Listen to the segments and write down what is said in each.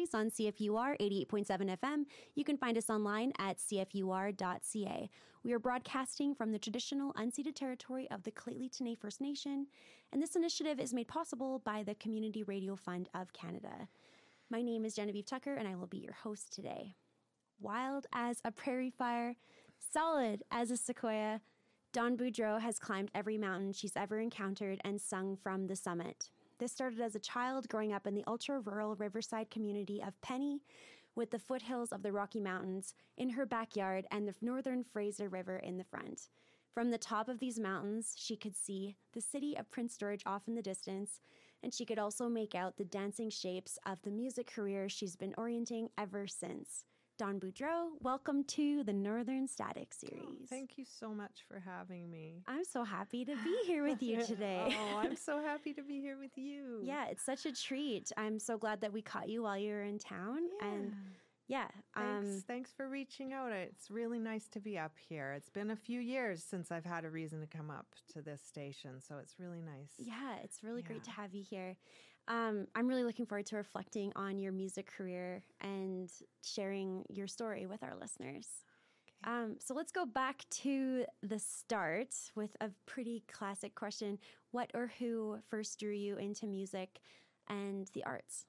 Sundays on CFUR 88.7 FM. You can find us online at cfur.ca. We are broadcasting from the traditional unceded territory of the Lheidli T'enneh First Nation, and this initiative is made possible by the Community Radio Fund of Canada. My name is Genevieve Tucker, and I will be your host today. Wild as a prairie fire, solid as a sequoia, Dawn Boudreau has climbed every mountain she's ever encountered and sung from the summit. This started as a child growing up in the ultra-rural riverside community of Penny, with the foothills of the Rocky Mountains in her backyard and the northern Fraser River in the front. From the top of these mountains, she could see the city of Prince George off in the distance, and she could also make out the dancing shapes of the music career she's been orienting ever since. Dawn Boudreau, welcome to the Northern Static Series. Oh, thank you so much for having me. I'm so happy to be here with you today. I'm so happy to be here with you. Yeah, it's such a treat. I'm so glad that we caught you while you were in town. Yeah. And yeah. Thanks for reaching out. It's really nice to be up here. It's been a few years since I've had a reason to come up to this station, so it's really nice. Yeah, it's really great to have you here. I'm really looking forward to reflecting on your music career and sharing your story with our listeners. Okay. So let's go back to the start with a pretty classic question. What or who first drew you into music and the arts?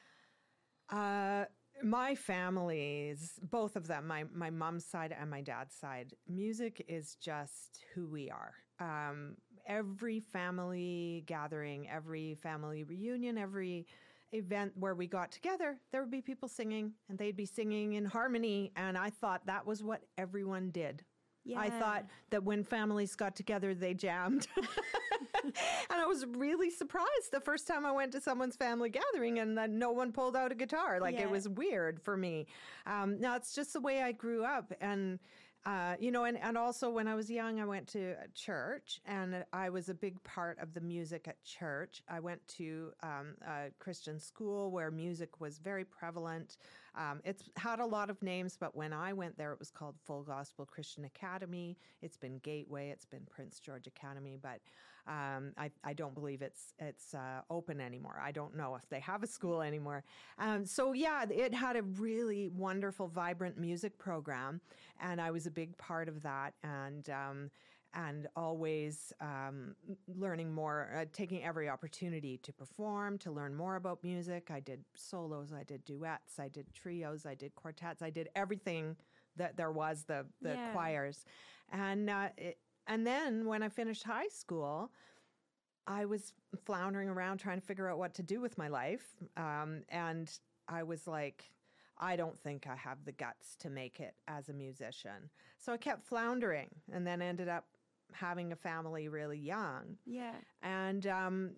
My families, both of them, my mom's side and my dad's side, music is just who we are. Every family gathering, every family reunion, every event where we got together, there would be people singing, and they'd be singing in harmony, and I thought that was what everyone did. Yeah. I thought that when families got together, they jammed. And I was really surprised the first time I went to someone's family gathering and then no one pulled out a guitar. It was weird for me. Now, it's just the way I grew up. And, and also when I was young, I went to church, and I was a big part of the music at church. I went to a Christian school where music was very prevalent. It's had a lot of names, but when I went there, it was called Full Gospel Christian Academy. It's been Gateway. It's been Prince George Academy, but I don't believe it's open anymore. I don't know if they have a school anymore. It had a really wonderful, vibrant music program, and I was a big part of that, and always learning more, taking every opportunity to perform, to learn more about music. I did solos, I did duets, I did trios, I did quartets, I did everything that there was, the choirs. And then when I finished high school, I was floundering around trying to figure out what to do with my life. And I was like, I don't think I have the guts to make it as a musician. So I kept floundering, and then ended up having a family really young. Yeah. And,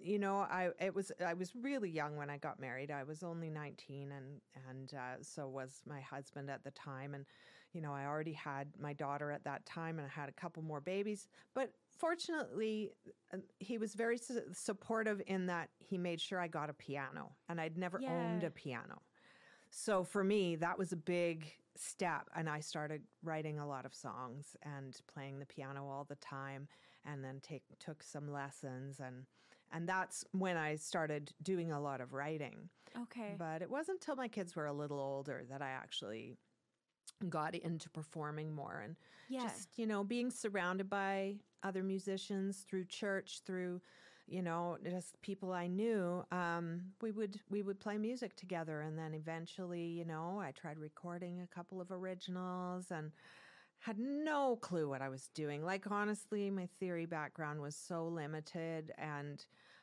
I was really young when I got married. I was only 19, and so was my husband at the time. And, I already had my daughter at that time, and I had a couple more babies. But fortunately, he was very supportive in that he made sure I got a piano, and I'd never owned a piano. So for me, that was a big step, and I started writing a lot of songs and playing the piano all the time, and then took some lessons, and that's when I started doing a lot of writing. Okay. But it wasn't until my kids were a little older that I actually got into performing more, and just, being surrounded by other musicians through church, through, just people I knew, we would play music together. And then eventually, I tried recording a couple of originals and had no clue what I was doing. Honestly, my theory background was so limited, and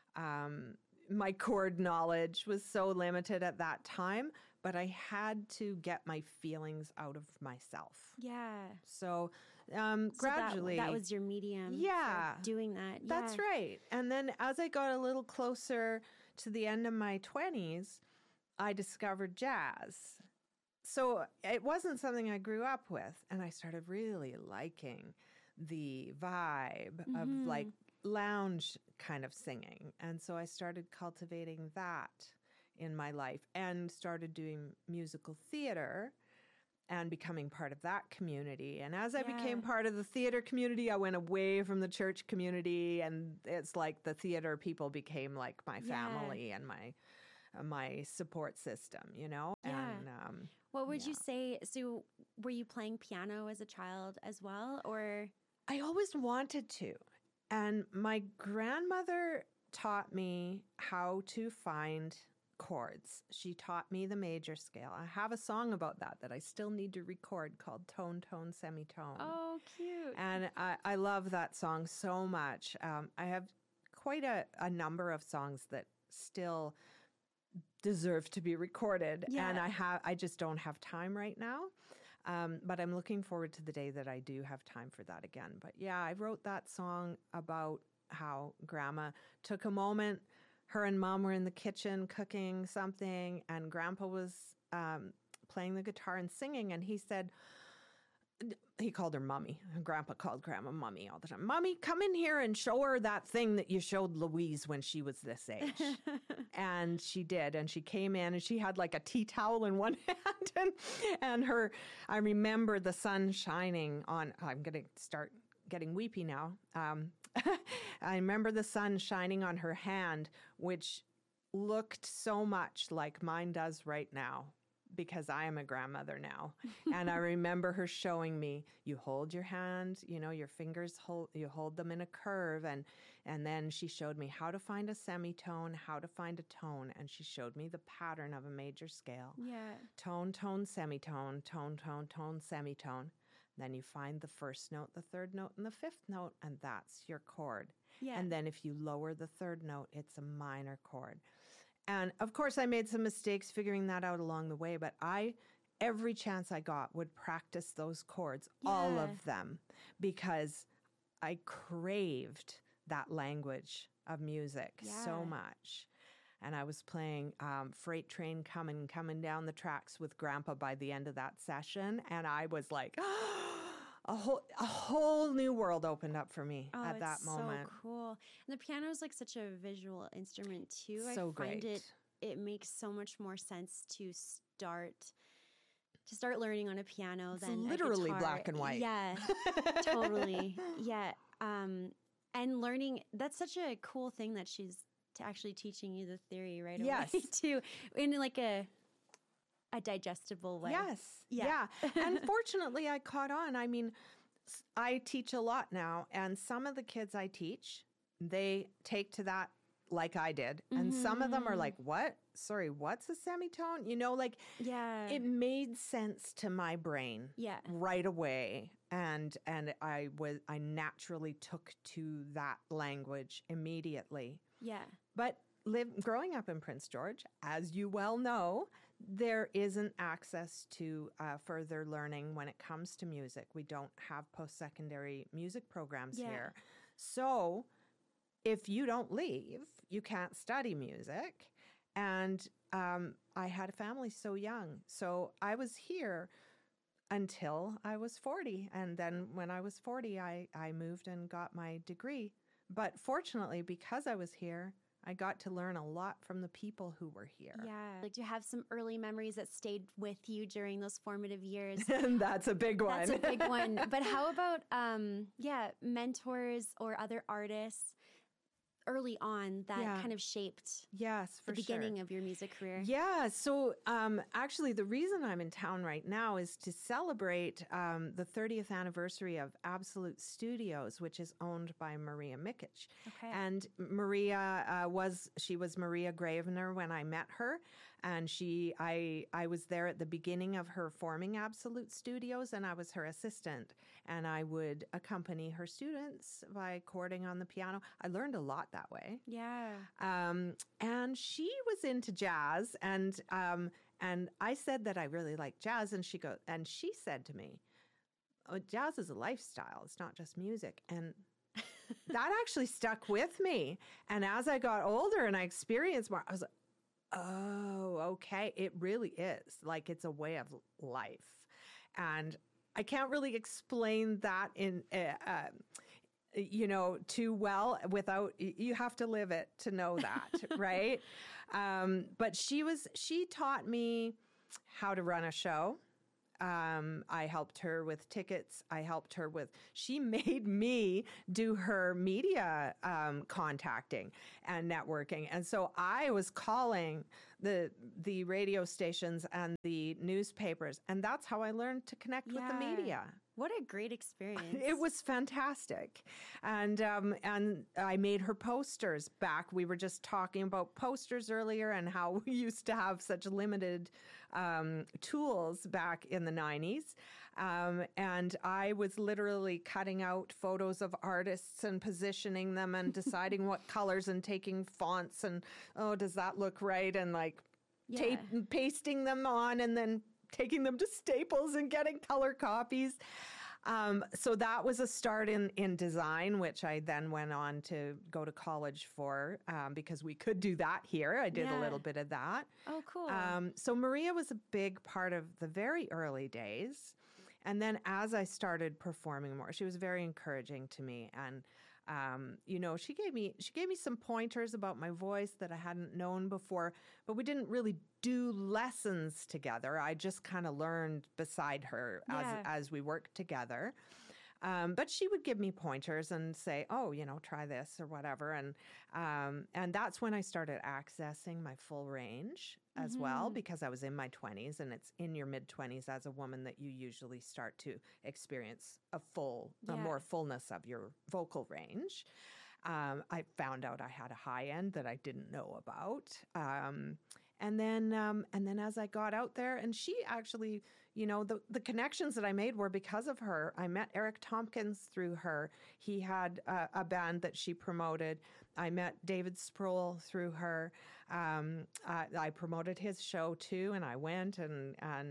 my chord knowledge was so limited at that time, but I had to get my feelings out of myself. Yeah. So gradually... That was your medium for doing that. Yeah. That's right. And then as I got a little closer to the end of my 20s, I discovered jazz. So it wasn't something I grew up with, and I started really liking the vibe of lounge kind of singing. And so I started cultivating that in my life and started doing musical theater and becoming part of that community. And as I became part of the theater community, I went away from the church community, and it's like the theater people became like my family and my my support system, you know? Yeah. And what would you say? So were you playing piano as a child as well, or? I always wanted to. And my grandmother taught me how to find chords. She taught me the major scale. I have a song about that I still need to record called Tone, Tone, Semitone. Oh, cute. And I love that song so much. I have quite a number of songs that still deserve to be recorded. Yeah. And I just don't have time right now. But I'm looking forward to the day that I do have time for that again. But yeah, I wrote that song about how Grandma took a moment. Her and Mom were in the kitchen cooking something, and Grandpa was playing the guitar and singing. And he said, he called her Mummy. Grandpa called Grandma Mummy all the time. Mummy, come in here and show her that thing that you showed Louise when she was this age. And she did. And she came in and she had like a tea towel in one hand. And I remember the sun shining on, I'm going to start getting weepy now. I remember the sun shining on her hand, which looked so much like mine does right now, because I am a grandmother now. And I remember her showing me, you hold your hand, you know, your fingers you hold them in a curve. And then she showed me how to find a semitone, how to find a tone. And she showed me the pattern of a major scale. Yeah. Tone, tone, semitone, tone, tone, tone, semitone. Then you find the first note, the third note, and the fifth note, and that's your chord. Yeah. And then if you lower the third note, it's a minor chord. And of course, I made some mistakes figuring that out along the way, but every chance I got, would practice those chords, all of them, because I craved that language of music so much. And I was playing Freight Train Coming down the tracks with Grandpa by the end of that session. And I was like, a whole new world opened up for me at that moment. So cool. And the piano is like such a visual instrument too. So I find great. it makes so much more sense to start learning on a piano It's than literally a guitar. black and white. Yeah, totally. Yeah. And learning, that's such a cool thing that she's actually teaching you the theory right away too, in like a digestible way. Yes. Yeah. And fortunately, I caught on. I mean, I teach a lot now, and some of the kids I teach, they take to that like I did. And some of them are like, what? Sorry, what's a semitone? You know, like, it made sense to my brain right away. And I naturally took to that language immediately. Yeah. But growing up in Prince George, as you well know, there isn't access to further learning when it comes to music. We don't have post-secondary music programs here. So if you don't leave, you can't study music. And I had a family so young. So I was here until I was 40. And then when I was 40, I moved and got my degree. But fortunately, because I was here, I got to learn a lot from the people who were here. Yeah. Like, do you have some early memories that stayed with you during those formative years? And that's a big one. That's a big one. But how about, mentors or other artists early on that kind of shaped the beginning of your music career? Yeah. So actually, the reason I'm in town right now is to celebrate the 30th anniversary of Absolute Studios, which is owned by Maria Mikic. Okay. And Maria was Maria Gravener when I met her. And I was there at the beginning of her forming Absolute Studios, and I was her assistant. And I would accompany her students by chording on the piano. I learned a lot that way. Yeah. And she was into jazz, and I said that I really like jazz, and she said to me, "Oh, jazz is a lifestyle. It's not just music." And that actually stuck with me. And as I got older and I experienced more, I was like, oh, okay. It really is. Like, it's a way of life. And I can't really explain that in, too well without, you have to live it to know that, right? But she taught me how to run a show. I helped her with tickets. She made me do her media contacting and networking. And so I was calling the radio stations and the newspapers, and that's how I learned to connect with the media. What a great experience. It was fantastic. And I made her posters back. We were just talking about posters earlier and how we used to have such limited tools back in the 90s. And I was literally cutting out photos of artists and positioning them and deciding what colors and taking fonts and, oh, does that look right? And like tape and pasting them on and then taking them to Staples and getting color copies. So that was a start in design, which I then went on to go to college for because we could do that here. I did a little bit of that. Oh, cool. So Maria was a big part of the very early days. And then as I started performing more, she was very encouraging to me. And she gave me some pointers about my voice that I hadn't known before, but we didn't really do lessons together. I just kind of learned beside her as we worked together. But she would give me pointers and say, oh, try this or whatever. And that's when I started accessing my full range as well, because I was in my 20s, and it's in your mid-20s as a woman that you usually start to experience a more fullness of your vocal range. I found out I had a high end that I didn't know about. And then as I got out there, and she actually, the connections that I made were because of her. I met Eric Tompkins through her. He had a band that she promoted. I met David Sproul through her. I promoted his show too, and I went and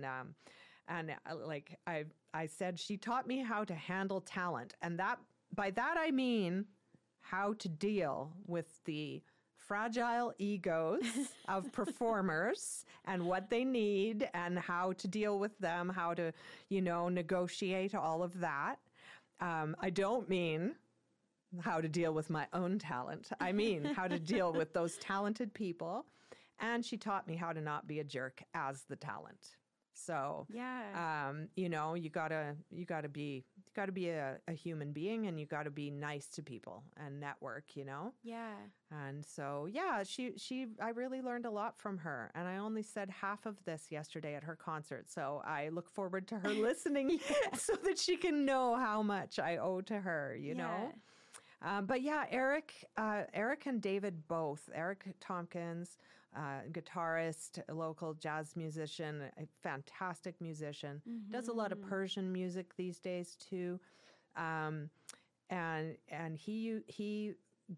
I said, she taught me how to handle talent, and by that I mean how to deal with the fragile egos of performers and what they need and how to deal with them, how to, negotiate all of that. I don't mean how to deal with my own talent. I mean how to deal with those talented people. And she taught me how to not be a jerk as the talent. So, you gotta be a human being, and you gotta be nice to people and network, Yeah. And so, I really learned a lot from her, and I only said half of this yesterday at her concert. So I look forward to her listening so that she can know how much I owe to her, you know? But Eric and David both. Eric Tompkins, guitarist, a local jazz musician, a fantastic musician, does a lot of Persian music these days too. And he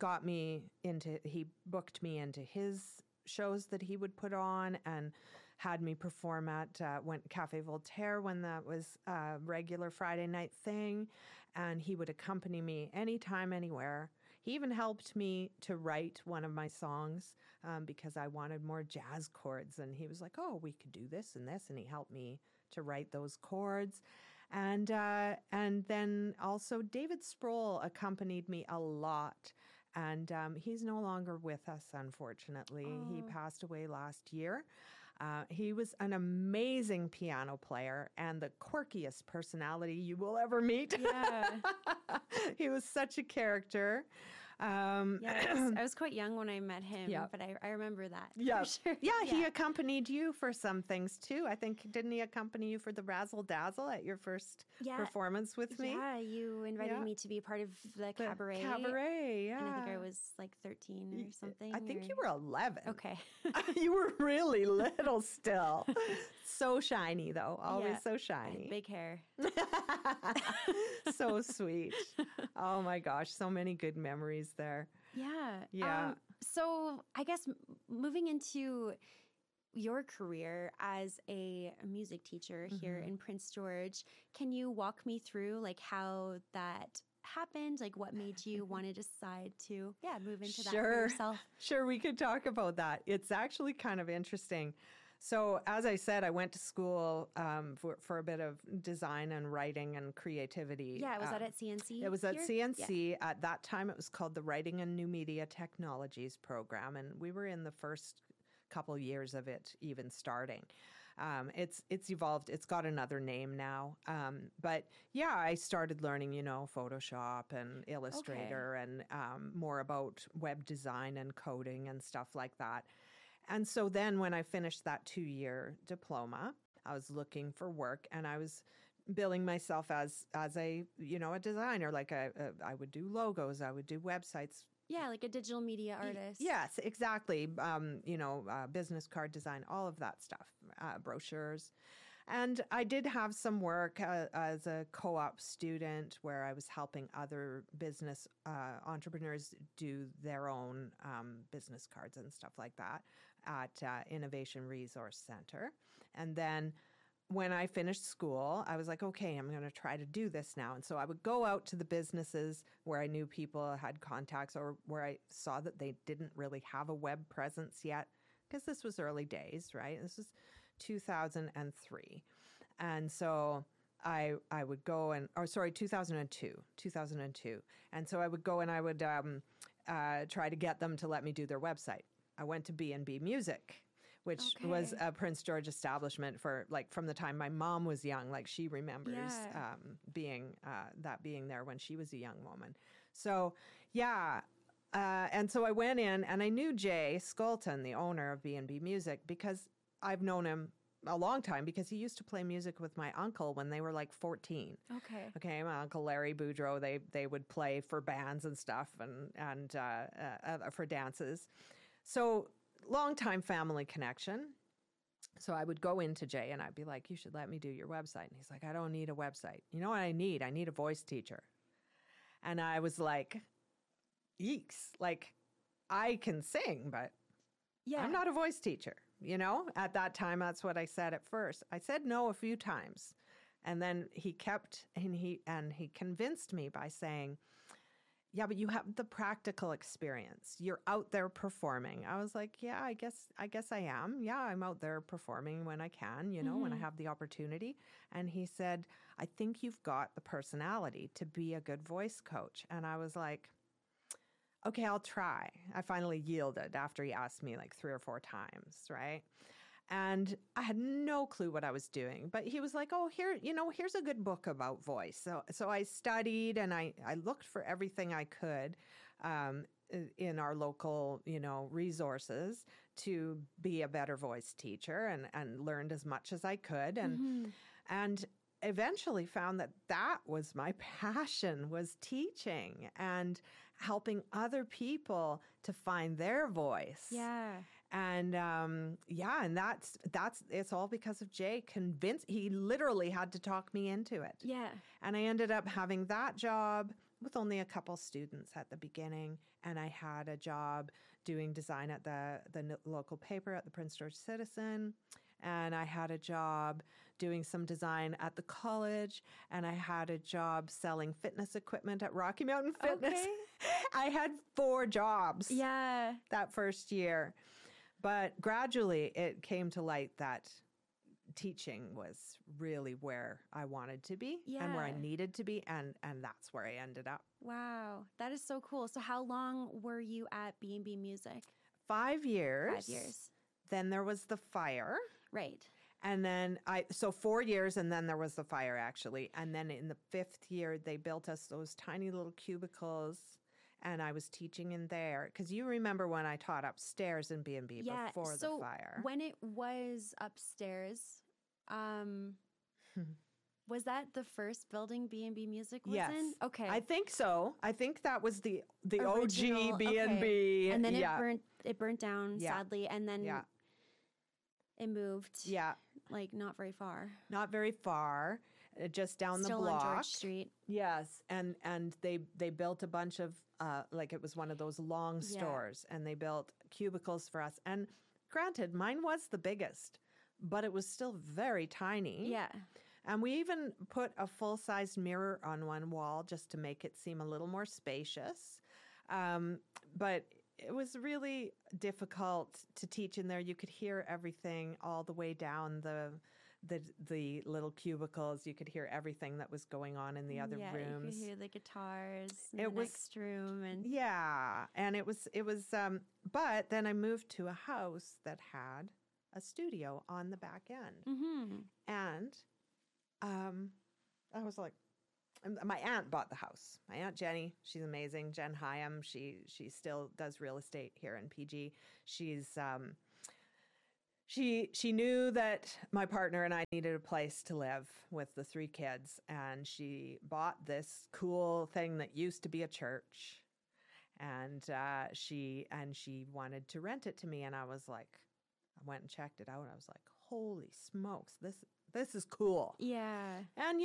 booked me into his shows that he would put on and had me perform at Cafe Voltaire when that was a regular Friday night thing. And he would accompany me anytime, anywhere. He even helped me to write one of my songs because I wanted more jazz chords. And he was like, oh, we could do this and this. And he helped me to write those chords. And then also David Sproul accompanied me a lot. And he's no longer with us, unfortunately. Oh. He passed away last year. He was an amazing piano player and the quirkiest personality you will ever meet. Yeah. He was such a character. I was quite young when I met him, but I remember that. Yeah. For sure. Yeah, he accompanied you for some things too. I think, didn't he accompany you for the Razzle Dazzle at your first performance with me? Yeah, you invited me to be part of the cabaret. Cabaret, yeah. And I think I was like 13 or something. I think you were 11. Okay. You were really little still. So shiny though, always so shiny. Big hair. So sweet. Oh my gosh, so many good memories there. Yeah. So I guess moving into your career as a music teacher here in Prince George, can you walk me through like how that happened? Like what made you want to decide to move into that for yourself? Sure, we could talk about that. It's actually kind of interesting. So as I said, I went to school for a bit of design and writing and creativity. Yeah, was that at CNC? It was at CNC. Yeah. At that time, it was called the Writing and New Media Technologies program, and we were in the first couple years of it even starting. It's evolved. It's got another name now. But I started learning, Photoshop and Illustrator and more about web design and coding and stuff like that. And so then when I finished that 2-year diploma, I was looking for work, and I was billing myself as a, a designer. Like I would do logos, I would do websites. Yeah, like a digital media artist. Yes, exactly. Business card design, all of that stuff, brochures. And I did have some work as a co-op student where I was helping other business entrepreneurs do their own business cards and stuff like that at Innovation Resource Center. And then when I finished school, I was like, okay, I'm going to try to do this now. And so I would go out to the businesses where I knew people had contacts or where I saw that they didn't really have a web presence yet, because this was early days, right? This was 2003. And so I would go 2002. And so I would go and I would try to get them to let me do their website. I went to B&B Music, which was a Prince George establishment for from the time my mom was young. Like she remembers being there when she was a young woman. So and so I went in and I knew Jay Skulton, the owner of B&B Music, because I've known him a long time because he used to play music with my uncle when they were like 14. Okay, my uncle Larry Boudreau, they would play for bands and stuff and for dances. So long-time family connection. So I would go into Jay and I'd be like, you should let me do your website. And he's like, I don't need a website. You know what I need? I need a voice teacher. And I was like, yeeks. Like, I can sing, but I'm not a voice teacher. At that time, that's what I said at first. I said no a few times. And then he convinced me by saying, yeah, but you have the practical experience. You're out there performing. I was like, yeah, I guess I am. Yeah, I'm out there performing when I can, when I have the opportunity. And he said, I think you've got the personality to be a good voice coach. And I was like, okay, I'll try. I finally yielded after he asked me like 3 or 4 times, right? And I had no clue what I was doing. But he was like, oh, here's a good book about voice. So I studied and I looked for everything I could in our local, resources to be a better voice teacher and learned as much as I could. And eventually found that was my passion, was teaching and helping other people to find their voice. Yeah. And and that's it's all because of Jay. He literally had to talk me into it. Yeah. And I ended up having that job with only a couple students at the beginning. And I had a job doing design at the local paper at the Prince George Citizen. And I had a job doing some design at the college. And I had a job selling fitness equipment at Rocky Mountain Fitness. Okay. I had 4 jobs that first year. But gradually it came to light that teaching was really where I wanted to be and where I needed to be. And that's where I ended up. Wow. That is so cool. So how long were you at B&B Music? 5 years. 5 years. Then there was the fire. Right. And then 4 years, and then there was the fire, actually. And then in the 5th year, they built us those tiny little cubicles, and I was teaching in there. Because you remember when I taught upstairs in B&B before the fire. When it was upstairs, was that the first building B&B Music was in? Okay. I think so. I think that was the original, OG B&B. Okay. And then it burnt down, sadly, and then it moved. Yeah. Like not very far. Not very far, just down the block. Still on George Street. Yes, and they built a bunch of it was one of those long stores, and they built cubicles for us. And granted, mine was the biggest, but it was still very tiny. Yeah. And we even put a full-size mirror on one wall just to make it seem a little more spacious. But it was really difficult to teach in there. You could hear everything all the way down the little cubicles. You could hear everything that was going on in the other rooms. You could hear the guitars in the next room. And it was but then I moved to a house that had a studio on the back end. Mm-hmm. And I was like, my aunt bought the house. My Aunt Jenny, she's amazing. Jen Hyam, she still does real estate here in PG. She's she knew that my partner and I needed a place to live with the 3 kids, and she bought this cool thing that used to be a church, and she wanted to rent it to me, and I was like, I went and checked it out. I was like, holy smokes, this is cool. Yeah. And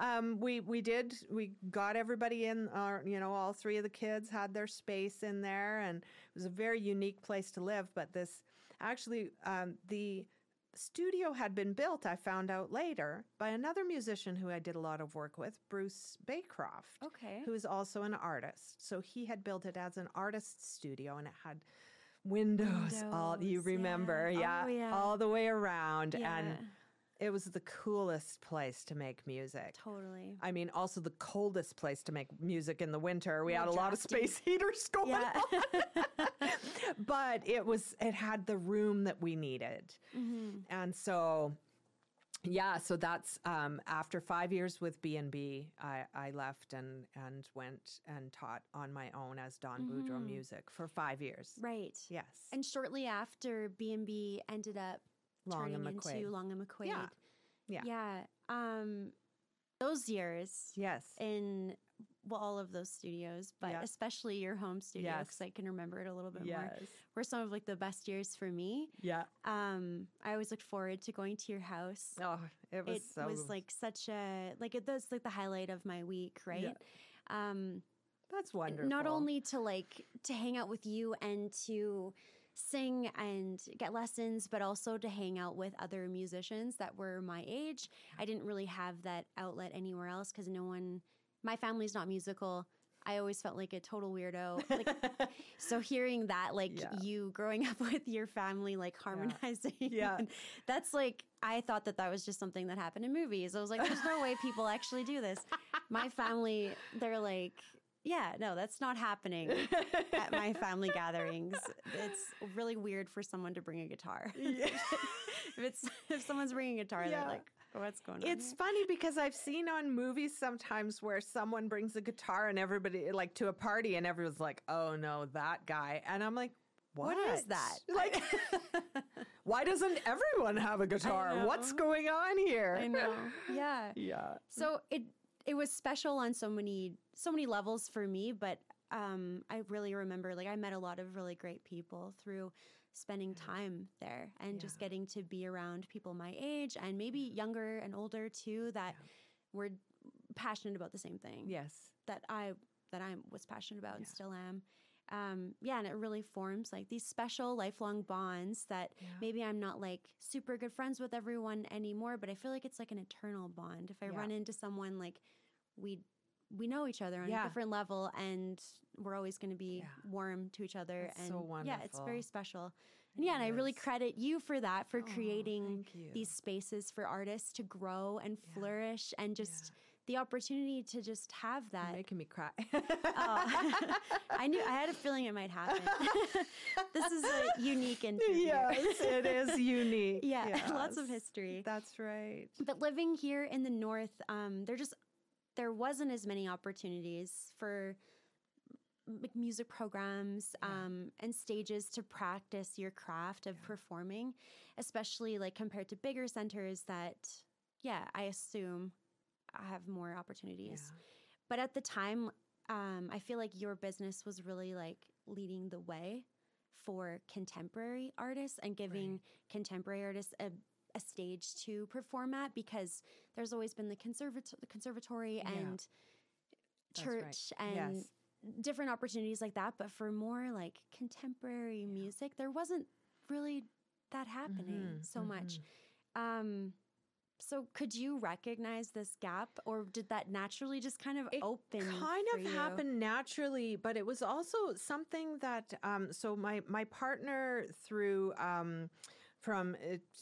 we got everybody in. All 3 of the kids had their space in there, and it was a very unique place to live. But this. Actually, the studio had been built, I found out later, by another musician who I did a lot of work with, Bruce Baycroft, Okay. who is also an artist. So he had built it as an artist studio, and it had windows all, you remember, yeah. Oh, yeah. all the way around. Yeah. And it was the coolest place to make music. Totally. I mean, also the coldest place to make music in the winter. We had a lot of drafty. space heaters going on. But it had the room that we needed. Mm-hmm. And so, so that's after 5 years with B&B, I left and went and taught on my own as Don Boudreaux Music for 5 years. Right. Yes. And shortly after, B&B ended up Long and turning McQuaid. into Long and McQuaid. Yeah. Yeah. Those years Yes. in all of those studios, but Yeah. especially your home studio, Yes. because I can remember it a little bit more, Yes. were some of like the best years for me. Yeah. I always looked forward to going to your house. Oh, it was It was like such a, like it was like the highlight of my week, right? Yeah. That's wonderful. Not only to hang out with you and to sing and get lessons, but also to hang out with other musicians that were my age. I didn't really have that outlet anywhere else because my family's not musical. I always felt like a total weirdo. Like, so hearing that, like you growing up with your family, like harmonizing, that's like, I thought that was just something that happened in movies. I was like, there's no way people actually do this. My family, they're like, yeah, no, that's not happening at my family gatherings. It's really weird for someone to bring a guitar. Yeah. if someone's bringing a guitar, they're like, what's going on? It's funny because I've seen on movies sometimes where someone brings a guitar and everybody, like, to a party, and everyone's like, oh no, that guy. And I'm like, what is that? Like, why doesn't everyone have a guitar? What's going on here? I know. Yeah. Yeah. So it was special on so many levels for me, but I really remember, like, I met a lot of really great people through spending time there and just getting to be around people my age and maybe younger and older too that were passionate about the same thing. Yes. That I was passionate about and still am. And it really forms like these special lifelong bonds that maybe I'm not like super good friends with everyone anymore, but I feel like it's like an eternal bond. If I run into someone, like we know each other on a different level and we're always going to be warm to each other. That's and so wonderful. Yeah, it's very special. And and I really credit you for that, for creating these spaces for artists to grow and flourish and just the opportunity to just have that. You're making me cry. I had a feeling it might happen. This is a unique interview. Yes, it is unique. Lots of history. That's right. But living here in the North, there wasn't as many opportunities for music programs and stages to practice your craft of performing, especially like compared to bigger centers that, I assume have more opportunities. Yeah. But at the time, I feel like your business was really like leading the way for contemporary artists and giving contemporary artists a stage to perform at, because there's always been the conservatory and church and different opportunities like that. But for more like contemporary music, there wasn't really that happening so much. So could you recognize this gap, or did that naturally just kind of open? It kind of happened naturally, but it was also something that, so my partner through, from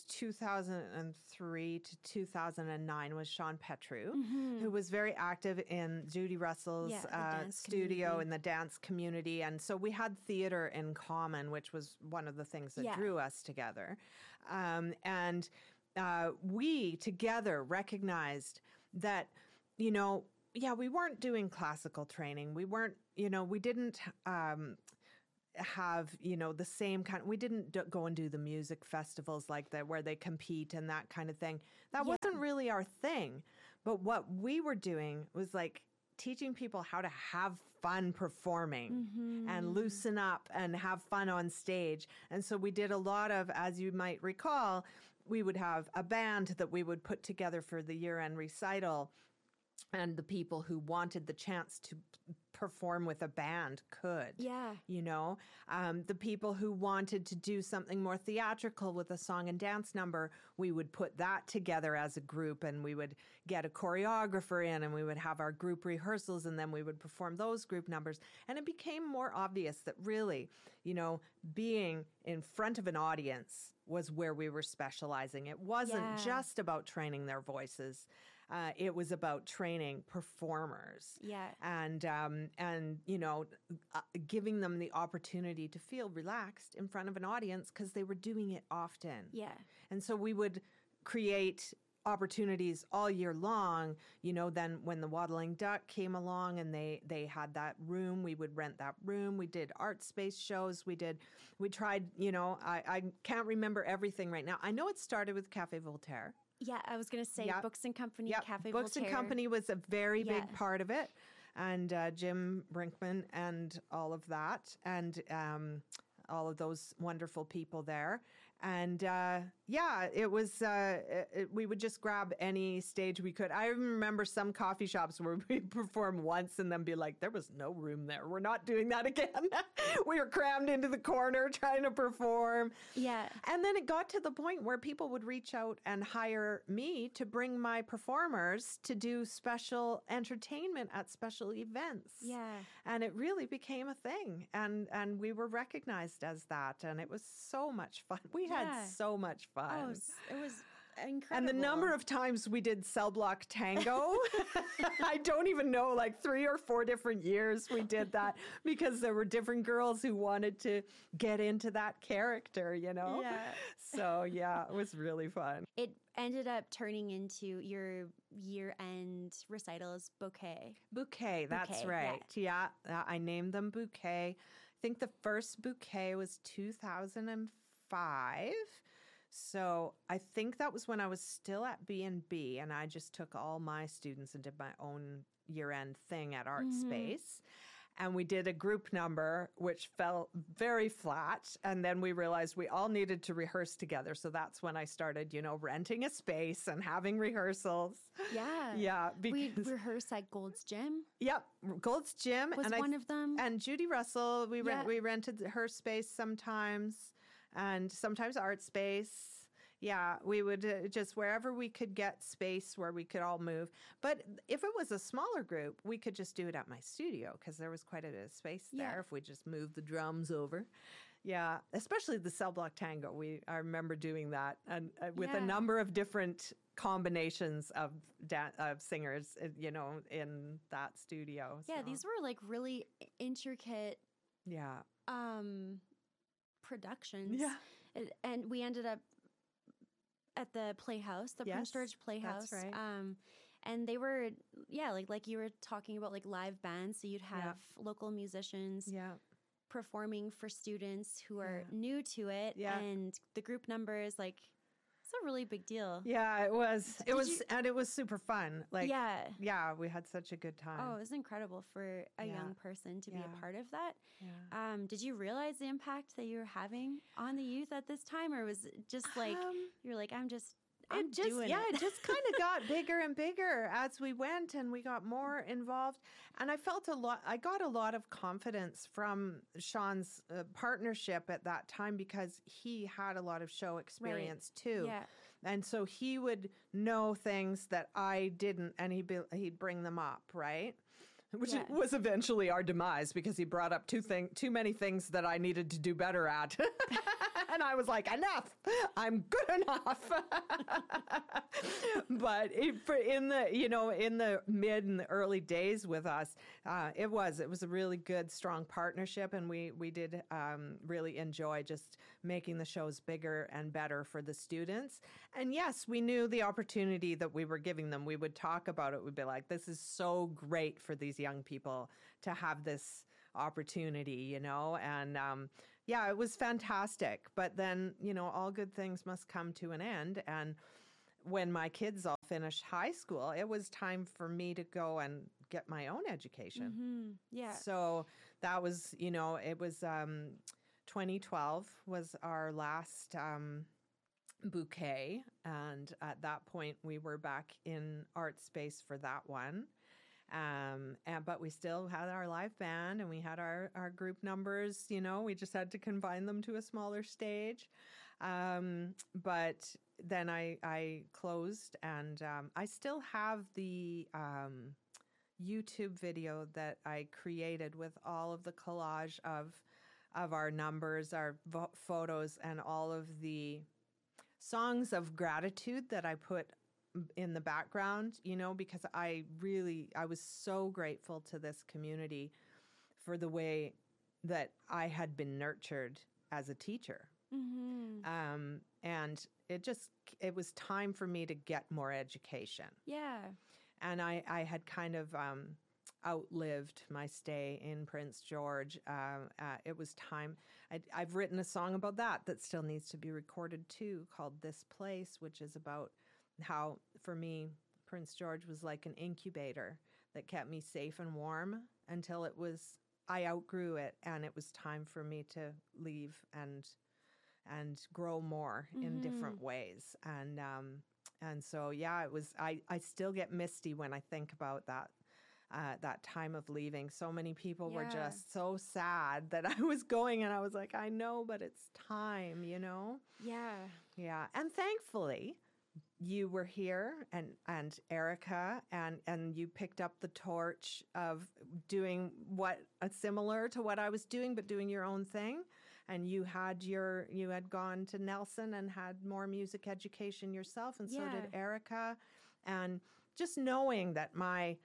2003 to 2009 was Sean Petru, who was very active in Judy Russell's studio in the dance community. And so we had theater in common, which was one of the things that drew us together. We together recognized that, we weren't doing classical training. We weren't, we didn't, have, the same kind. We didn't go and do the music festivals like that where they compete and that kind of thing. That wasn't really our thing. But what we were doing was like teaching people how to have fun performing and loosen up and have fun on stage. And so we did a lot of, as you might recall, we would have a band that we would put together for the year-end recital. And the people who wanted the chance to perform with a band could. Yeah. The people who wanted to do something more theatrical with a song and dance number, we would put that together as a group, and we would get a choreographer in, and we would have our group rehearsals, and then we would perform those group numbers. And it became more obvious that really, being in front of an audience was where we were specializing. It wasn't just about training their voices. It was about training performers, and giving them the opportunity to feel relaxed in front of an audience because they were doing it often. Yeah, and so we would create opportunities all year long. Then when the Waddling Duck came along and they had that room, we would rent that room. We did art space shows. We tried. I can't remember everything right now. I know it started with Café Voltaire. Yeah, I was going to say Books and Company, Café Books Voltaire. and Company was a very big part of it. And Jim Brinkman and all of that, and all of those wonderful people there. And it was, we would just grab any stage we could. I remember some coffee shops where we perform once and then be like, there was no room there. We're not doing that again. We were crammed into the corner trying to perform. Yeah. And then it got to the point where people would reach out and hire me to bring my performers to do special entertainment at special events. Yeah. And it really became a thing. And we were recognized as that. And it was so much fun. We had so much fun. Oh, it was incredible. And the number of times we did Cell Block Tango, I don't even know, like 3 or 4 different years we did that because there were different girls who wanted to get into that character, Yeah. So, it was really fun. It ended up turning into your year-end recitals, Bouquet, that's right. Yeah, I named them Bouquet. I think the first Bouquet was 2005. So I think that was when I was still at B&B, and I just took all my students and did my own year-end thing at Art Space. And we did a group number, which fell very flat. And then we realized we all needed to rehearse together. So that's when I started, renting a space and having rehearsals. Yeah. Yeah. We rehearsed at Gold's Gym. Yep. Gold's Gym. Was one of them. And Judy Russell, we rented her space sometimes, and sometimes Art Space. Yeah, we would just wherever we could get space where we could all move. But if it was a smaller group, we could just do it at my studio because there was quite a bit of space there if we just moved the drums over. Yeah, especially the Cell Block Tango. I remember doing that and with a number of different combinations of singers, in that studio. Yeah, these were like really intricate productions. Yeah. And we ended up at the Playhouse, the Prince George Playhouse. That's right. And they were, like you were talking about, like live bands. So you'd have local musicians performing for students who are new to it. Yeah. And the group numbers, like, it's a really big deal. Yeah, it was. And it was super fun. Like, we had such a good time. Oh, it was incredible for a young person to be a part of that. Yeah. Did you realize the impact that you were having on the youth at this time, or was it just like you're like, I'm doing it? It just kind of got bigger and bigger as we went, and we got more involved. And I got a lot of confidence from Sean's partnership at that time because he had a lot of show experience too. Yeah. And so he would know things that I didn't, and he'd bring them up, right? Which was eventually our demise because he brought up too many things that I needed to do better at. And I was like, enough, I'm good enough. But in the mid and the early days with us, it was a really good, strong partnership. And we did really enjoy just making the shows bigger and better for the students. And yes, we knew the opportunity that we were giving them. We would talk about it. We'd be like, this is so great for these young people to have this opportunity, and yeah, it was fantastic. But then, all good things must come to an end. And when my kids all finished high school, it was time for me to go and get my own education. Mm-hmm. Yeah. So that was, it was 2012 was our last bouquet. And at that point, we were back in art space for that one. But we still had our live band and we had our group numbers, we just had to confine them to a smaller stage. But then I closed, and I still have the YouTube video that I created with all of the collage of our numbers, our photos, and all of the songs of gratitude that I put in the background, because I was so grateful to this community for the way that I had been nurtured as a teacher. Mm-hmm. And it was time for me to get more education. Yeah. And I had kind of outlived my stay in Prince George. It was time. I've written a song about that still needs to be recorded too, called This Place, which is about how, for me, Prince George was like an incubator that kept me safe and warm until I outgrew it, and it was time for me to leave and grow more in different ways. And so, yeah, it was, I still get misty when I think about that time of leaving. So many people were just so sad that I was going, and I was like, I know, but it's time, Yeah. Yeah. And thankfully, you were here, and Erica, and you picked up the torch of doing similar to what I was doing, but doing your own thing. And you had gone to Nelson and had more music education yourself, and so did Erica. And just knowing that my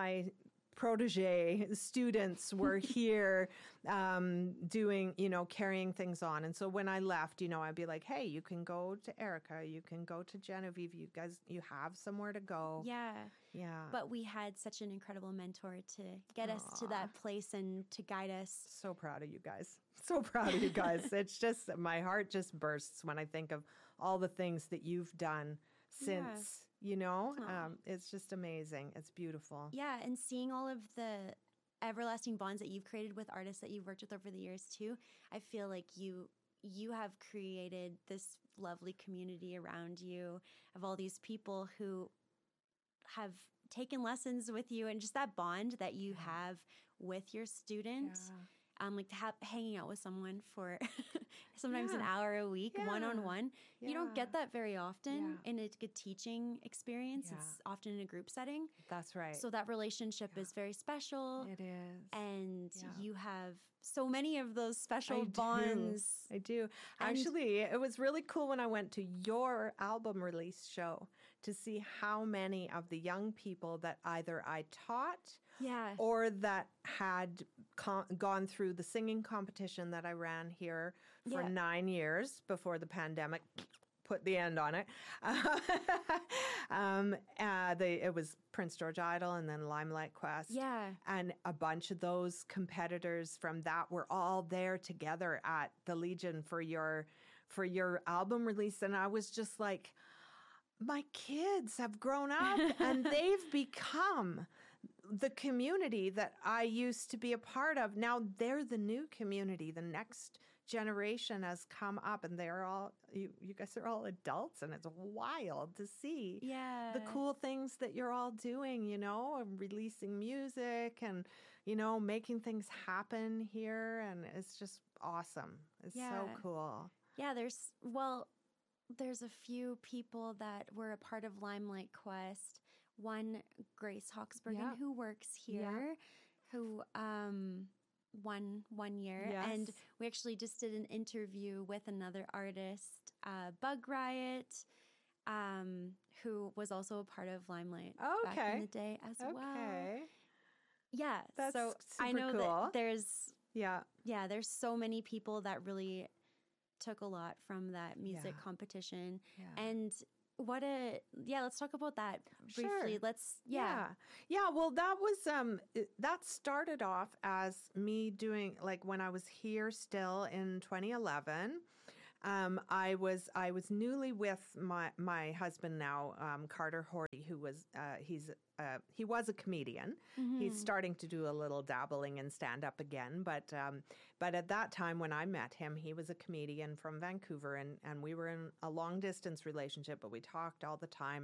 protege students were here doing, carrying things on. And so when I left, I'd be like, hey, you can go to Erica, you can go to Genevieve, you guys, you have somewhere to go. Yeah. Yeah. But we had such an incredible mentor to get us to that place and to guide us. So proud of you guys. So proud of you guys. It's just, my heart just bursts when I think of all the things that you've done since, it's just amazing. It's beautiful. Yeah. And seeing all of the everlasting bonds that you've created with artists that you've worked with over the years too, I feel like you have created this lovely community around you of all these people who have taken lessons with you, and just that bond that you have with your student. Like hanging out with someone for sometimes an hour a week, one-on-one. You don't get that very often in a good teaching experience. It's often in a group setting. That's right. So that relationship is very special. It is. And you have so many of those special bonds. I do. Actually, it was really cool when I went to your album release show to see how many of the young people that either I taught or that had gone through the singing competition that I ran here for 9 years before the pandemic put the end on it. It was Prince George Idol and then Limelight Quest. Yeah. And a bunch of those competitors from that were all there together at the Legion for your album release. And I was just like, my kids have grown up and they've become the community that I used to be a part of. Now they're the new community. The next generation has come up, and they're all, you guys are all adults, and it's wild to see the cool things that you're all doing, and releasing music and, making things happen here. And it's just awesome. It's so cool. Yeah, there's a few people that were a part of Limelight Quest. One, Grace Hawksbergen, who works here, who won 1 year. Yes. And we actually just did an interview with another artist, Bug Riot, who was also a part of Limelight back in the day as well. Yeah, that's so super I know cool. that there's there's so many people that really took a lot from that music competition. And let's talk about that briefly. Sure. Yeah. Well, that started off as me doing, like, when I was here still in 2011. I was newly with my husband now, Carter Horty, who was he was a comedian. He's starting to do a little dabbling in stand up again, but at that time when I met him, he was a comedian from Vancouver, and we were in a long distance relationship, but we talked all the time,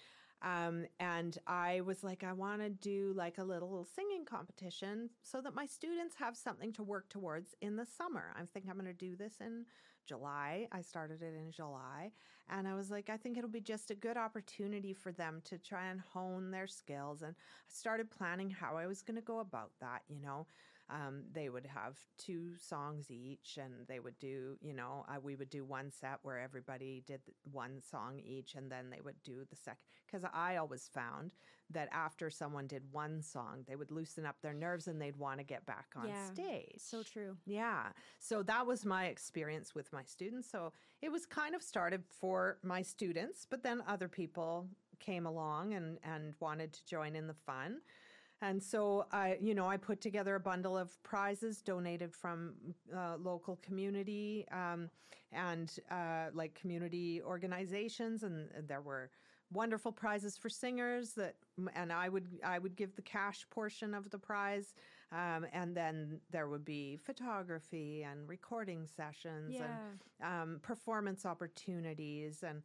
and I was like, I want to do like a little singing competition so that my students have something to work towards in the summer. I think I'm going to do this in July. I started it in July, and I was like, I think it'll be just a good opportunity for them to try and hone their skills. And I started planning how I was going to go about that. They would have 2 songs each, and they would do, we would do one set where everybody did one song each, and then they would do the second. Because I always found that after someone did one song, they would loosen up their nerves and they'd want to get back on stage. So true. Yeah. So that was my experience with my students. So it was kind of started for my students, but then other people came along and wanted to join in the fun. And so I put together a bundle of prizes donated from local community and like community organizations, and there were wonderful prizes for singers and I would give the cash portion of the prize, and then there would be photography and recording sessions and performance opportunities and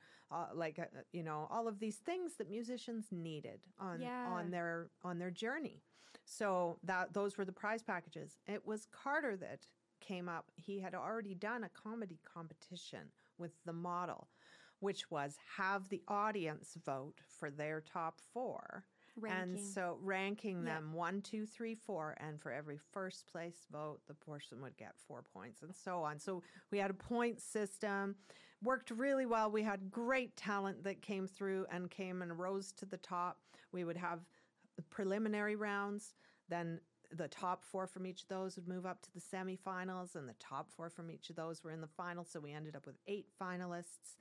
all of these things that musicians needed on their journey. So those were the prize packages. It was Carter that came up. He had already done a comedy competition with The Model, which was have the audience vote for their top 4. Ranking. And so ranking them 1, 2, 3, 4, and for every first place vote, the person would get 4 points, and so on. So we had a point system, worked really well. We had great talent that came through and rose to the top. We would have preliminary rounds, then the top 4 from each of those would move up to the semifinals, and the top 4 from each of those were in the final. So we ended up with 8 finalists.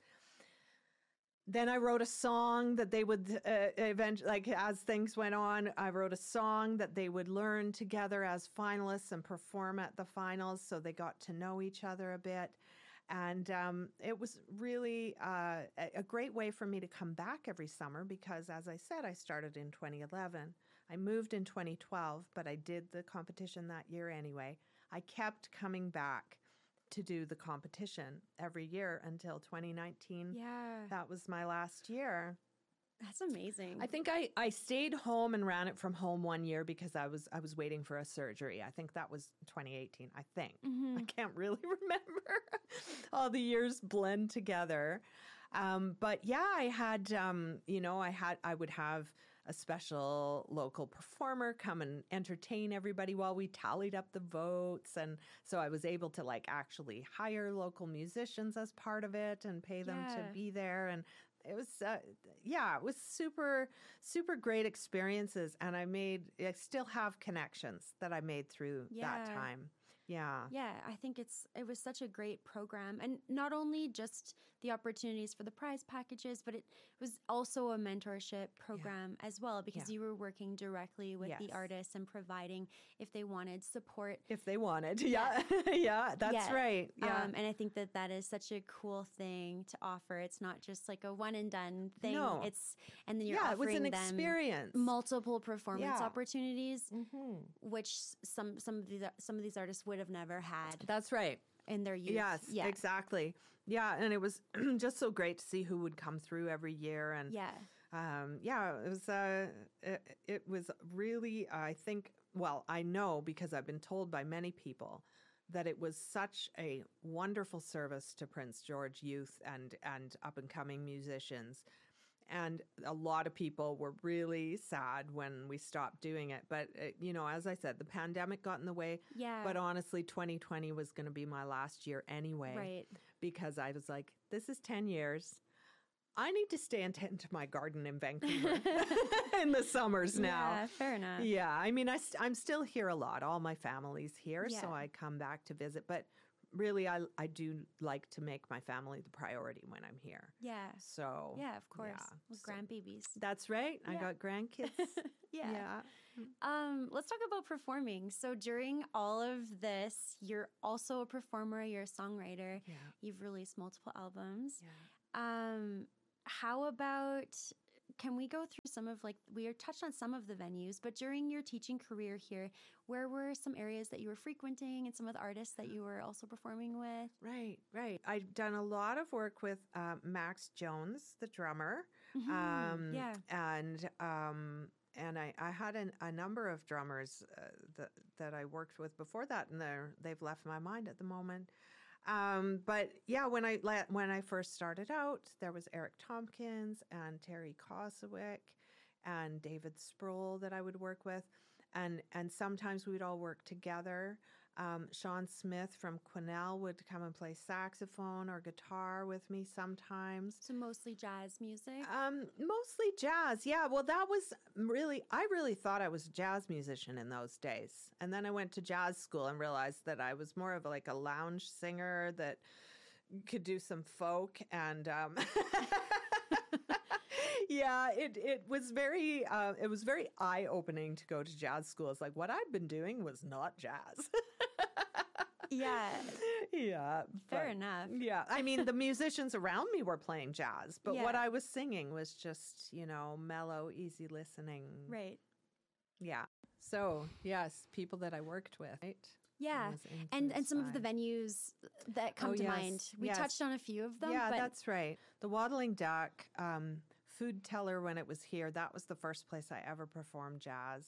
Then I wrote a song that they would eventually, like as things went on, I wrote a song that they would learn together as finalists and perform at the finals. So they got to know each other a bit. And it was really a great way for me to come back every summer because, as I said, I started in 2011. I moved in 2012, but I did the competition that year anyway. I kept coming back to do the competition every year until 2019. Yeah. That was my last year. That's amazing. I think I stayed home and ran it from home one year because I was waiting for a surgery. I think that was 2018, I think. Mm-hmm. I can't really remember. All the years blend together. But yeah, I would have a special local performer come and entertain everybody while we tallied up the votes. And so I was able to actually hire local musicians as part of it and pay them to be there. And it was, it was super, super great experiences. And I still have connections that I made through that time. Yeah. Yeah, I think it was such a great program. And not only just the opportunities for the prize packages, but it was also a mentorship program as well, because you were working directly with the artists and providing if they wanted support. If they wanted. Yeah. Yeah, that's right. Yeah. And I think that is such a cool thing to offer. It's not just like a one and done thing. No. And then you're offering it was an them experience. Multiple performance opportunities, which some of these artists would have never had. That's right. In their youth. Yes, exactly. Yeah, and it was just so great to see who would come through every year. And it was really, I think, well, I know because I've been told by many people that it was such a wonderful service to Prince George youth and up-and-coming musicians. And a lot of people were really sad when we stopped doing it. But, as I said, the pandemic got in the way. Yeah. But honestly, 2020 was going to be my last year anyway. Right. Because I was like, this is 10 years. I need to stay and tend to my garden in Vancouver in the summers now. Yeah, fair enough. Yeah. I mean, I'm still here a lot. All my family's here, so I come back to visit. But really, I do like to make my family the priority when I'm here. Yeah. So Yeah, of course. yeah, With so- grandbabies. That's right. I Yeah. got grandkids. Yeah. Yeah. Let's talk about performing. So during all of this, you're also a performer, you're a songwriter. Yeah. You've released multiple albums. Yeah. How about, can we go through some of, like, we touched on some of the venues, but during your teaching career here, where were some areas that you were frequenting and some of the artists that you were also performing with? Right, right. I've done a lot of work with Max Jones, the drummer. Yeah. And I had a number of drummers that I worked with before that, and they've left my mind at the moment. But yeah, when I first started out, there was Eric Tompkins and Terry Kosowick and David Sproul that I would work with, and sometimes we'd all work together. Sean Smith from Quinnell would come and play saxophone or guitar with me sometimes. So mostly jazz music? Mostly jazz. Yeah. Well, that was I really thought I was a jazz musician in those days. And then I went to jazz school and realized that I was more of like a lounge singer that could do some folk. And yeah, it was very eye-opening to go to jazz school. It's like what I'd been doing was not jazz. Yeah. Yeah. Fair enough. Yeah. I mean, the musicians around me were playing jazz, but what Yeah. I was singing was just, mellow, easy listening. Right. Yeah. So, yes, people that I worked with, right? Yeah. I was And influenced some of the by. venues that come Oh, to yes, mind. We yes. touched on a few of them. Yeah, but that's right. The Waddling Duck, Food Teller when it was here, that was the first place I ever performed jazz.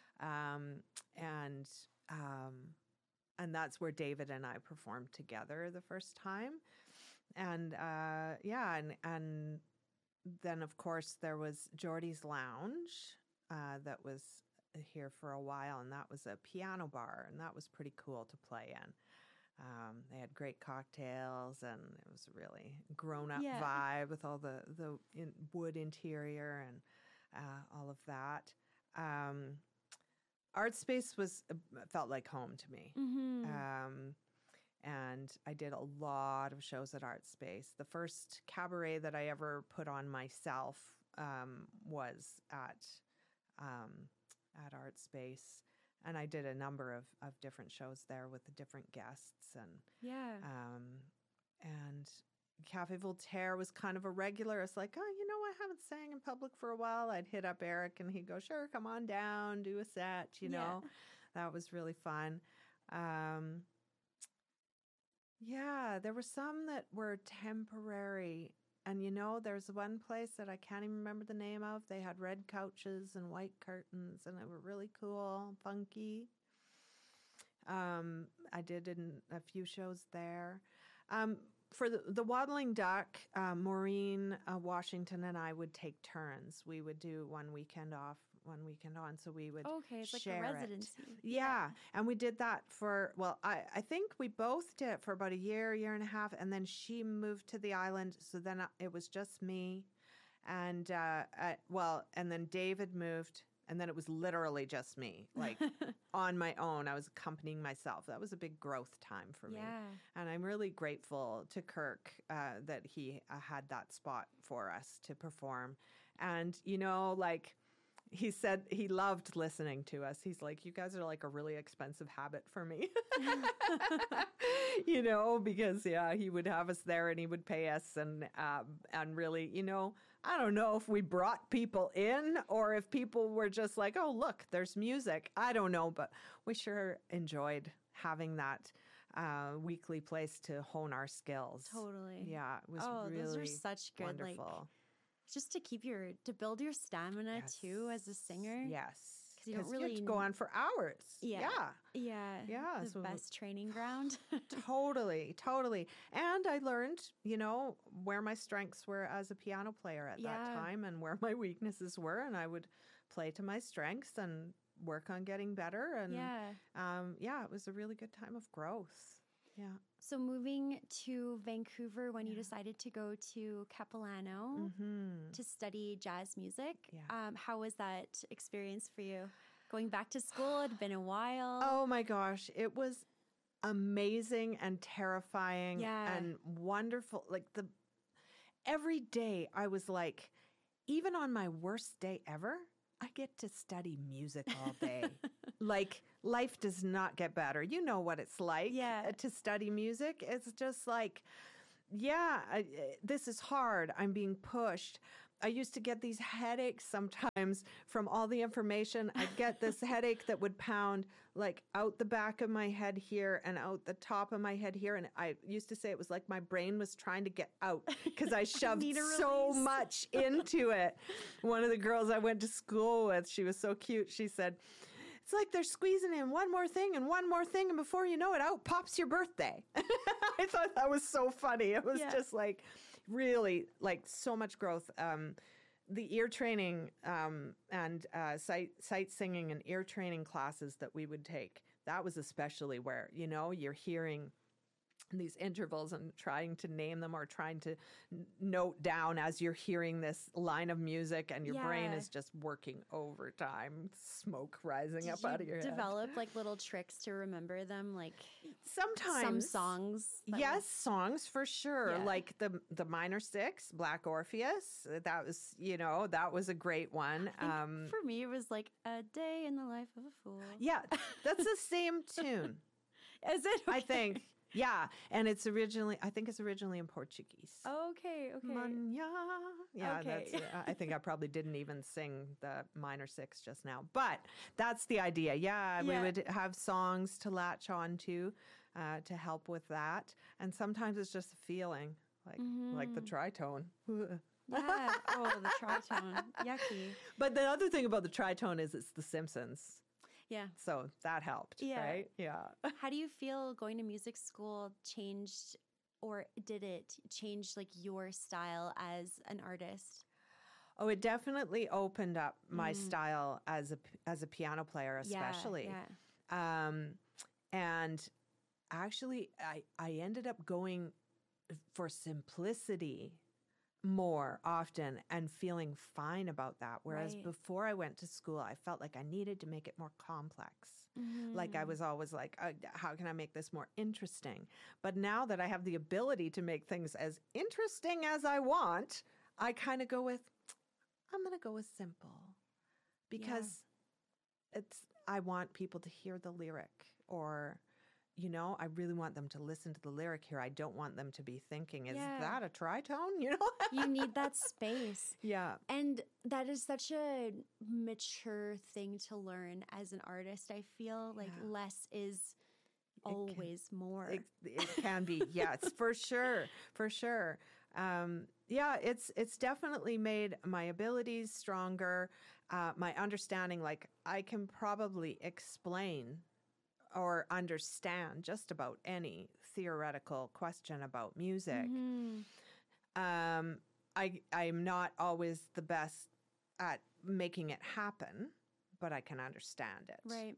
And that's where David and I performed together the first time. And and then of course there was Geordie's Lounge that was here for a while, and that was a piano bar, and that was pretty cool to play in. They had great cocktails, and it was a really grown-up Yeah. vibe with all the wood interior and all of that. Art Space felt like home to me. Mhm. And I did a lot of shows at Art Space. The first cabaret that I ever put on myself was at Art Space. And I did a number of different shows there with the different guests. Yeah. And Cafe Voltaire was kind of a regular. It's like, I haven't sang in public for a while. I'd hit up Eric and he'd go, sure, come on down, do a set, Yeah. That was really fun. Yeah, there were some that were temporary. And, there's one place that I can't even remember the name of. They had red couches and white curtains, and they were really cool, funky. I did a few shows there. For the Waddling Duck, Maureen Washington and I would take turns. We would do one weekend off, one weekend on, so we would Okay, it's like a share it. residency. Yeah, and we did that I think we both did it for about a year and a half, and then she moved to the island, so then it was just me, and and then David moved, and then it was literally just me, like on my own. I was accompanying myself. That was a big growth time for me. Yeah. And I'm really grateful to Kirk that he had that spot for us to perform. And, he said he loved listening to us. He's like, you guys are like a really expensive habit for me, because, he would have us there and he would pay us. And really, I don't know if we brought people in or if people were just like, oh, look, there's music. I don't know, but we sure enjoyed having that weekly place to hone our skills. Totally. Yeah, it was really those are such good, wonderful. Just to build your stamina too as a singer. Yes. Because you don't 'Cause really have to go on for hours. Yeah. Yeah. The so- best training ground. Totally. And I learned, where my strengths were as a piano player at that time and where my weaknesses were. And I would play to my strengths and work on getting better. And it was a really good time of growth. Yeah. So moving to Vancouver when you decided to go to Capilano to study jazz music, how was that experience for you? Going back to school, it had been a while. Oh my gosh, it was amazing and terrifying and wonderful. Like every day I was like, even on my worst day ever, I get to study music all day. Like, life does not get better. You know what it's like to study music. It's just like, this is hard. I'm being pushed. I used to get these headaches sometimes from all the information. I'd get this headache that would pound like out the back of my head here and out the top of my head here. And I used to say it was like my brain was trying to get out because I shoved so much into it. One of the girls I went to school with, she was so cute. She said, it's like they're squeezing in one more thing and one more thing. And before you know it, out pops your birthday. I thought that was so funny. It was just like, really, like, so much growth. The ear training and sight singing and ear training classes that we would take, that was especially where, you're hearing these intervals and trying to name them or trying to note down as you're hearing this line of music, and your brain is just working overtime, smoke rising up out of your head. Develop like little tricks to remember them, like sometimes some songs. Songs for sure. Yeah. Like the minor six, Black Orpheus. That was, that was a great one. For me, it was like A Day in the Life of a Fool. Yeah, that's the same tune. Is it? Okay. I think. Yeah, and I think it's originally in Portuguese. Okay. Manhã. Yeah, okay. That's, I think I probably didn't even sing the minor six just now, but that's the idea. Yeah, we would have songs to latch on to help with that, and sometimes it's just a feeling, like the tritone. Yeah. Oh, the tritone. Yucky. But the other thing about the tritone is it's The Simpsons. Yeah. So that helped, right? Yeah. How do you feel going to music school changed, or did it change like your style as an artist? Oh, it definitely opened up my style as a piano player, especially. Yeah. And actually, I ended up going for simplicity more often and feeling fine about that. Whereas before I went to school, I felt like I needed to make it more complex. Like I was always like, how can I make this more interesting? But now that I have the ability to make things as interesting as I want, I kind of go with, I'm going to go with simple because I want people to hear the lyric, or I really want them to listen to the lyric here. I don't want them to be thinking, is that a tritone? You need that space. Yeah. And that is such a mature thing to learn as an artist. I feel like less is always more. It can be. Yeah, it's for sure. For sure. It's definitely made my abilities stronger. My understanding, like I can probably explain or understand just about any theoretical question about music. I'm not always the best at making it happen, but I can understand it. Right.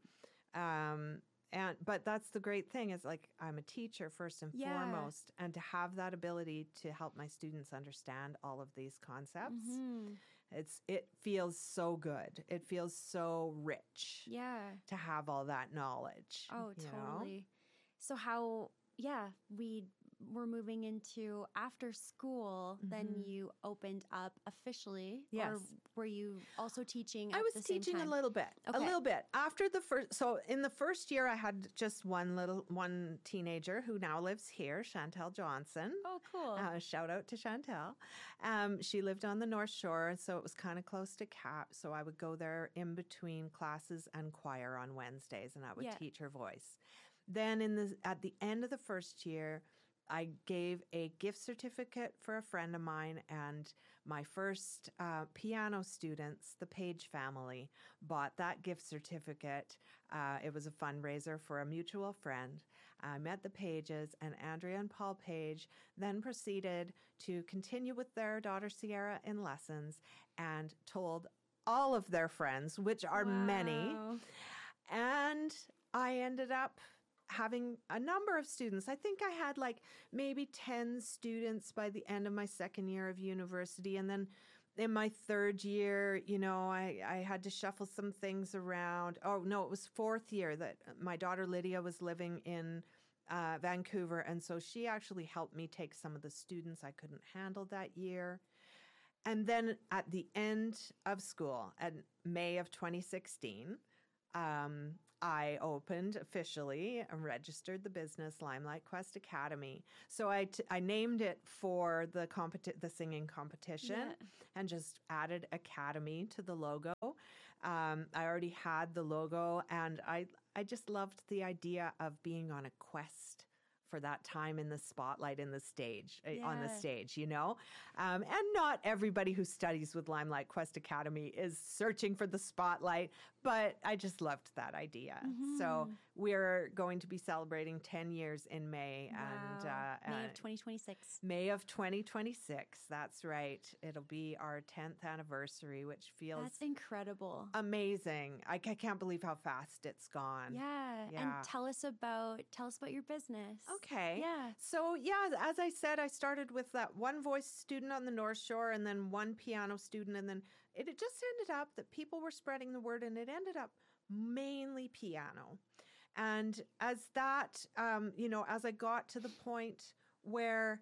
But that's the great thing is like I'm a teacher first and foremost, and to have that ability to help my students understand all of these concepts. It feels so good. It feels so rich. Yeah. To have all that knowledge. Oh, totally. So how, we're moving into after school, then you opened up officially. Yes. Or were you also teaching at I was the same teaching time? a little bit. Okay. A little bit. After the first, so in the first year I had just one teenager who now lives here, Chantel Johnson. Oh, cool. Shout out to Chantel. She lived on the North Shore, so it was kind of close to CAP. So I would go there in between classes and choir on Wednesdays, and I would teach her voice. Then at the end of the first year, I gave a gift certificate for a friend of mine, and my first piano students, the Page family, bought that gift certificate. It was a fundraiser for a mutual friend. I met the Pages, and Andrea and Paul Page then proceeded to continue with their daughter Sierra in lessons and told all of their friends, which are many. And I ended up having a number of students. I think I had like maybe 10 students by the end of my second year of university. And then in my third year, I had to shuffle some things around. Oh, no, it was fourth year that my daughter Lydia was living in Vancouver. And so she actually helped me take some of the students I couldn't handle that year. And then at the end of school, in May of 2016, I opened officially and registered the business Limelight Quest Academy. So I named it for the singing competition and just added Academy to the logo. I already had the logo, and I just loved the idea of being on a quest for that time in the spotlight on the stage, you know? And not everybody who studies with Limelight Quest Academy is searching for the spotlight, but I just loved that idea. So we're going to be celebrating 10 years in May. Wow. And May of 2026. May of 2026. That's right. It'll be our 10th anniversary, which feels That's incredible. amazing. I can't believe how fast it's gone. Yeah. And tell us about your business. Okay. Yeah. So, as I said, I started with that one voice student on the North Shore and then one piano student. And then it just ended up that people were spreading the word, and it ended up mainly piano. And as that, as I got to the point where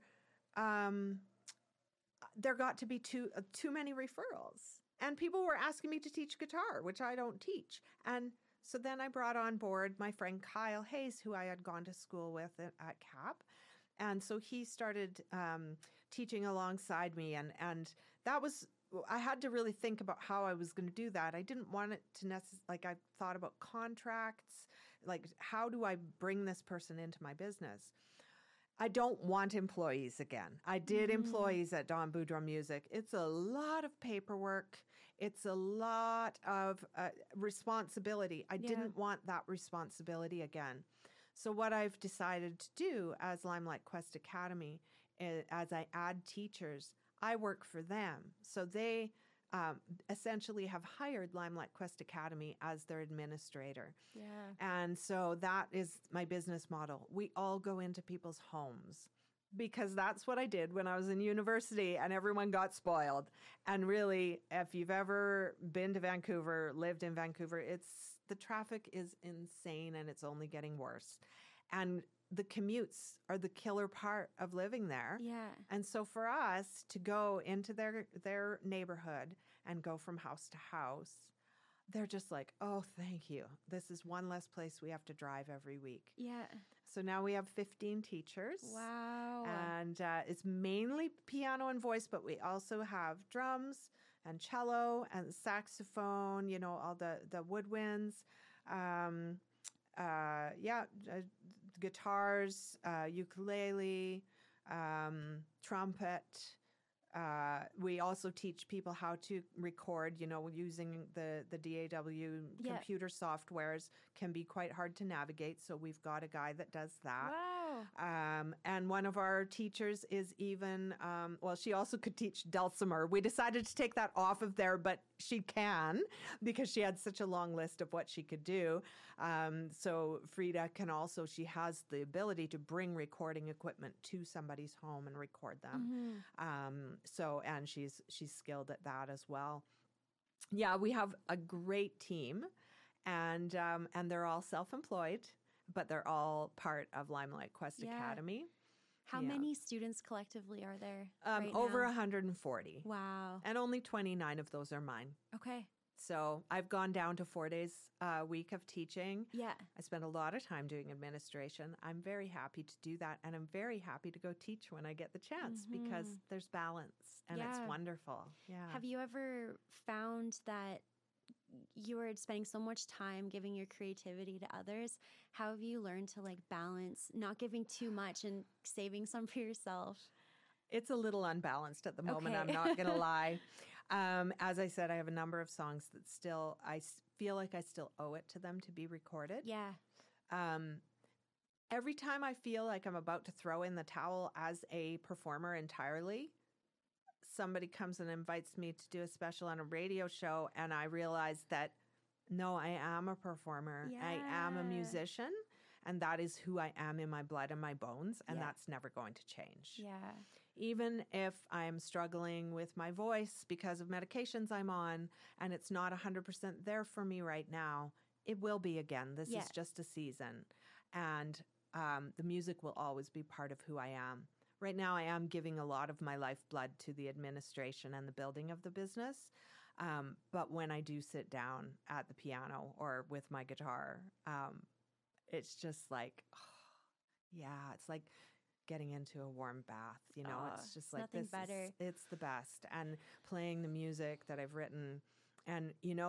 there got to be too many referrals, and people were asking me to teach guitar, which I don't teach. And so then I brought on board my friend Kyle Hayes, who I had gone to school with at CAP. And so he started teaching alongside me. And that was, I had to really think about how I was going to do that. I didn't want it to I thought about contracts, like how do I bring this person into my business? I don't want employees again. I did employees at Don Boudreaux Music. It's a lot of paperwork. It's a lot of responsibility. I didn't want that responsibility again. So what I've decided to do as Limelight Quest Academy, as I add teachers, I work for them. So they essentially have hired Limelight Quest Academy as their administrator. Yeah. And so that is my business model. We all go into people's homes, because that's what I did when I was in university, and everyone got spoiled. And really, if you've ever been to Vancouver, lived in Vancouver, the traffic is insane, and it's only getting worse. And the commutes are the killer part of living there. Yeah. And so for us to go into their neighborhood and go from house to house, they're just like, oh, thank you. This is one less place we have to drive every week. Yeah. So now we have 15 teachers. Wow. And it's mainly piano and voice, but we also have drums and cello and saxophone, all the woodwinds. Guitars, ukulele, trumpet. We also teach people how to record, using the DAW computer softwares can be quite hard to navigate. So we've got a guy that does that. Wow. And one of our teachers is even, she also could teach dulcimer. We decided to take that off of there, but she can, because she had such a long list of what she could do. So Frida she has the ability to bring recording equipment to somebody's home and record them. And she's skilled at that as well. Yeah, we have a great team, and they're all self-employed, but they're all part of Limelight Quest Academy. How many students collectively are there? Over 140. Wow. And only 29 of those are mine. Okay. So I've gone down to 4 days a week of teaching. Yeah. I spend a lot of time doing administration. I'm very happy to do that. And I'm very happy to go teach when I get the chance, because there's balance and it's wonderful. Yeah. Have you ever found that you were spending so much time giving your creativity to others? How have you learned to balance not giving too much and saving some for yourself? It's a little unbalanced at the moment. Okay. I'm not going to lie. As I said, I have a number of songs that I feel like I still owe it to them to be recorded. Yeah. Every time I feel like I'm about to throw in the towel as a performer entirely, somebody comes and invites me to do a special on a radio show, and I realize that, no, I am a performer. Yeah. I am a musician, and that is who I am in my blood and my bones, and that's never going to change. Yeah. Even if I'm struggling with my voice because of medications I'm on, and it's not 100% there for me right now, it will be again. This is just a season. And the music will always be part of who I am. Right now, I am giving a lot of my lifeblood to the administration and the building of the business. But when I do sit down at the piano or with my guitar, it's just like, yeah, it's like getting into a warm bath. You know, it's just like nothing better. It's the best. And playing the music that I've written. And, you know,